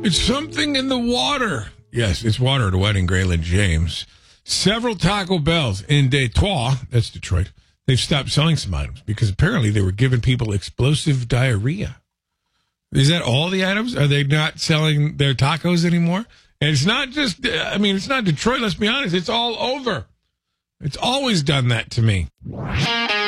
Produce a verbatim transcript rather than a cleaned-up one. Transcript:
It's something in the water. Yes, it's water at a wedding, Grayland James. Several Taco Bells in Detroit, that's Detroit, they've stopped selling some items because apparently they were giving people explosive diarrhea. Is that all the items? Are they not selling their tacos anymore? And it's not just, I mean, it's not Detroit, let's be honest. It's all over. It's always done that to me.